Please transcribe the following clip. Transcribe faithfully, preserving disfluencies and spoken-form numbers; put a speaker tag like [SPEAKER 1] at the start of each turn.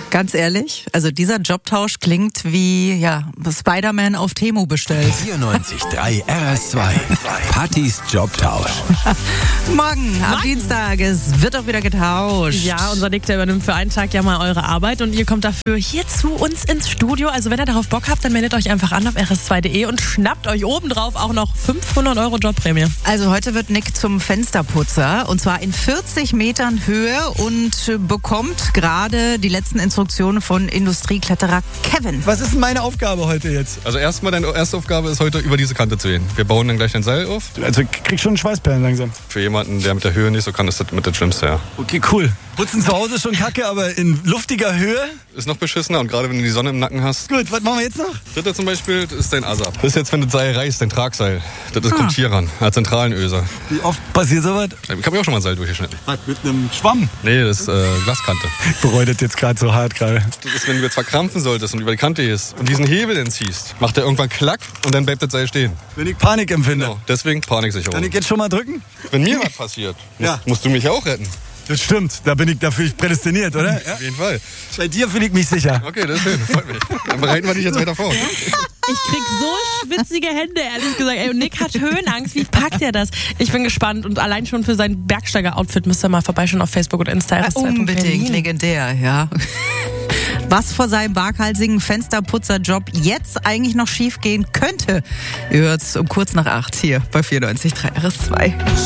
[SPEAKER 1] Ganz ehrlich, also dieser Jobtausch klingt wie, ja, Spider-Man auf Temu bestellt.
[SPEAKER 2] vierundneunzig Komma drei R S zwei. Pattys Jobtausch.
[SPEAKER 1] Morgen, am Dienstag, es wird auch wieder getauscht.
[SPEAKER 3] Ja, unser Nick, der übernimmt für einen Tag ja mal eure Arbeit und ihr kommt dafür hier zu uns ins Studio. Also wenn ihr darauf Bock habt, dann meldet euch einfach an auf r s zwei punkt d e und schnappt euch obendrauf auch noch fünfhundert Euro Jobprämie.
[SPEAKER 1] Also heute wird Nick zum Fensterputzer und zwar in vierzig Metern Höhe und bekommt gerade die letzten Instruktionen von Industriekletterer Kevin.
[SPEAKER 4] Was ist denn meine Aufgabe heute jetzt?
[SPEAKER 5] Also erstmal, deine erste Aufgabe ist heute über diese Kante zu gehen. Wir bauen dann gleich ein Seil auf.
[SPEAKER 4] Also ich krieg schon Schweißperlen langsam.
[SPEAKER 5] Für jemanden, der mit der Höhe nicht so kann, ist das mit das Schlimmste, ja.
[SPEAKER 4] Okay, cool. Putzen zu Hause ist schon kacke, aber in luftiger Höhe?
[SPEAKER 5] Ist noch beschissener und gerade wenn du die Sonne im Nacken hast.
[SPEAKER 4] Gut, was machen wir jetzt noch?
[SPEAKER 5] Dritte zum Beispiel, das ist dein Asap. Das ist jetzt, wenn das Seil reißt, dein Tragseil. Das ist, kommt hier ran, als zentralen Öser.
[SPEAKER 4] Wie oft passiert sowas?
[SPEAKER 5] Ich habe mir auch schon mal ein Seil durchgeschnitten.
[SPEAKER 4] Was, mit einem Schwamm?
[SPEAKER 5] Nee, das ist äh, Glaskante.
[SPEAKER 4] Ich bereue das jetzt gerade so hart gerade.
[SPEAKER 5] Das ist, wenn du jetzt verkrampfen solltest und über die Kante gehst und diesen Hebel dann ziehst, macht der irgendwann Klack und dann bleibt das Seil stehen.
[SPEAKER 4] Wenn ich Panik empfinde.
[SPEAKER 5] Genau, deswegen Paniksicherung.
[SPEAKER 4] Kann ich jetzt schon mal drücken?
[SPEAKER 5] Wenn mir was passiert, musst,
[SPEAKER 4] Ja.
[SPEAKER 5] musst du mich auch retten.
[SPEAKER 4] Das stimmt, da bin ich dafür prädestiniert, oder? Ja?
[SPEAKER 5] Auf jeden Fall.
[SPEAKER 4] Bei dir fühle ich mich sicher.
[SPEAKER 5] Okay, das ist schön, das freut mich. Dann bereiten wir dich jetzt weiter vor.
[SPEAKER 3] Ich krieg so schwitzige Hände, ehrlich gesagt. Ey, und Nick hat Höhenangst. Wie packt er das? Ich bin gespannt. Und allein schon für sein Bergsteiger-Outfit müsst ihr mal vorbeischauen auf Facebook und Insta.
[SPEAKER 1] Äh, unbedingt, legendär, ja. Was vor seinem waghalsigen Fensterputzerjob jetzt eigentlich noch schief gehen könnte, ihr hört's um kurz nach acht hier bei vierundneunzig Komma drei R S zwei.